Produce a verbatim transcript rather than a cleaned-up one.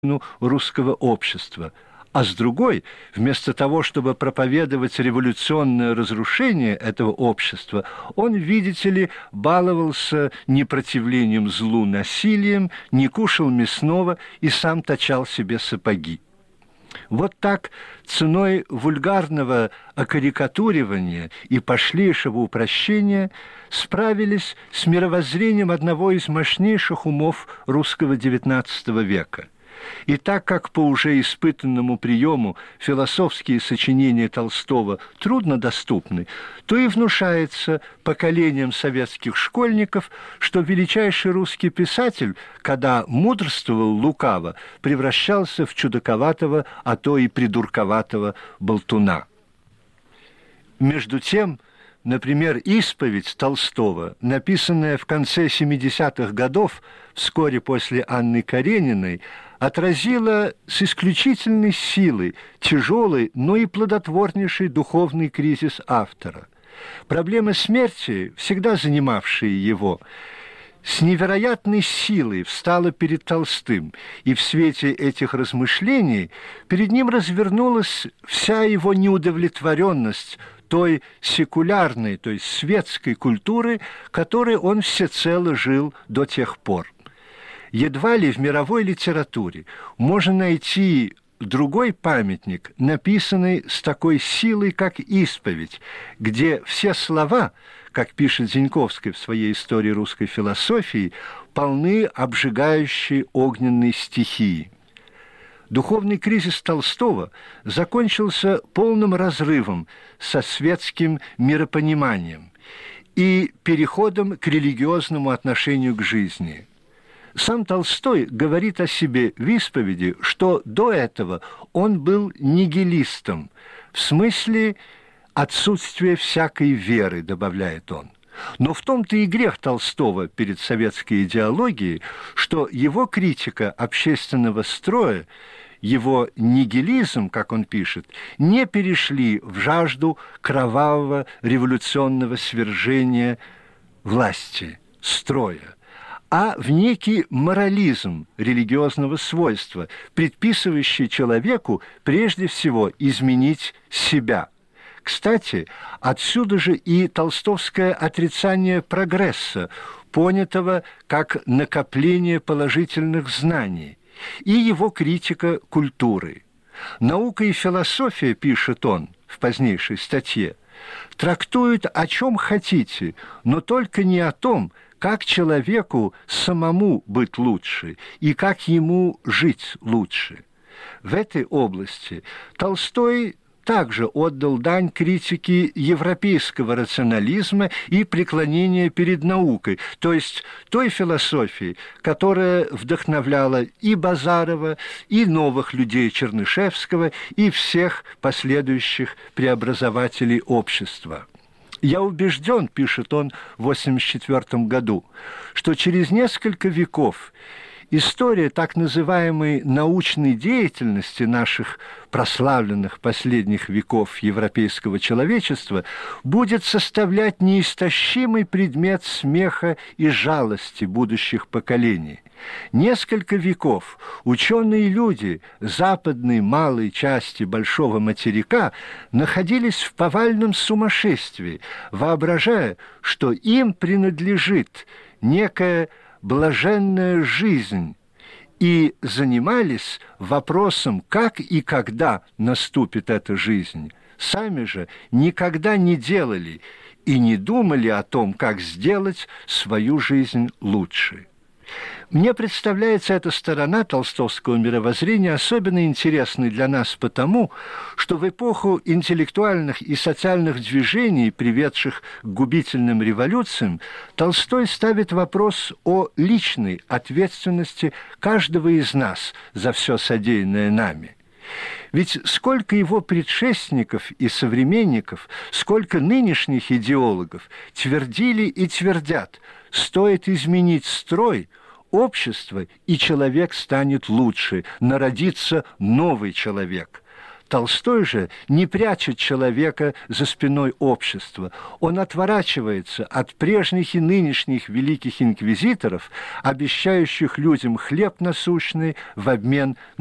русского общества. А с другой, вместо того, чтобы проповедовать революционное разрушение этого общества, он, видите ли, баловался непротивлением злу насилием, не кушал мясного и сам точал себе сапоги. Вот так ценой вульгарного окарикатуривания и пошлейшего упрощения справились с мировоззрением одного из мощнейших умов русского девятнадцатого века. И так как по уже испытанному приему философские сочинения Толстого труднодоступны, то и внушается поколением советских школьников, что величайший русский писатель, когда мудрствовал лукаво, превращался в чудаковатого, а то и придурковатого болтуна. Между тем, например, «Исповедь» Толстого, написанная в конце семидесятых годов, вскоре после Анны Карениной, отразила с исключительной силой тяжелый, но и плодотворнейший духовный кризис автора. Проблема смерти, всегда занимавшая его, с невероятной силой встала перед Толстым, и в свете этих размышлений перед ним развернулась вся его неудовлетворенность той секулярной, то есть светской культуры, которой он всецело жил до тех пор. Едва ли в мировой литературе можно найти другой памятник, написанный с такой силой, как «Исповедь», где все слова, как пишет Зеньковский в своей истории русской философии, полны обжигающей огненной стихии. Духовный кризис Толстого закончился полным разрывом со светским миропониманием и переходом к религиозному отношению к жизни. Сам Толстой говорит о себе в «Исповеди», что до этого он был нигилистом, в смысле отсутствия всякой веры, добавляет он. Но в том-то и грех Толстого перед советской идеологией, что его критика общественного строя, его нигилизм, как он пишет, не перешли в жажду кровавого революционного свержения власти, строя, а в некий морализм религиозного свойства, предписывающий человеку прежде всего изменить себя. Кстати, отсюда же и толстовское отрицание прогресса, понятого как накопление положительных знаний, и его критика культуры. «Наука и философия», пишет он в позднейшей статье, «трактуют о чем хотите, но только не о том, как человеку самому быть лучше и как ему жить лучше». В этой области Толстой также отдал дань критике европейского рационализма и преклонения перед наукой, то есть той философии, которая вдохновляла и Базарова, и новых людей Чернышевского, и всех последующих преобразователей общества. «Я убежден, — пишет он в восемьдесят четвёртом году, — что через несколько веков история так называемой научной деятельности наших прославленных последних веков европейского человечества будет составлять неистощимый предмет смеха и жалости будущих поколений. Несколько веков ученые люди западной малой части большого материка находились в повальном сумасшествии, воображая, что им принадлежит некая блаженная жизнь, и занимались вопросом, как и когда наступит эта жизнь. Сами же никогда не делали и не думали о том, как сделать свою жизнь лучше. Мне представляется эта сторона толстовского мировоззрения особенно интересной для нас потому, что в эпоху интеллектуальных и социальных движений, приведших к губительным революциям, Толстой ставит вопрос о личной ответственности каждого из нас за все содеянное нами. Ведь сколько его предшественников и современников, сколько нынешних идеологов твердили и твердят: стоит изменить строй, общество, и человек станет лучше, народится новый человек. Толстой же не прячет человека за спиной общества. Он отворачивается от прежних и нынешних великих инквизиторов, обещающих людям хлеб насущный в обмен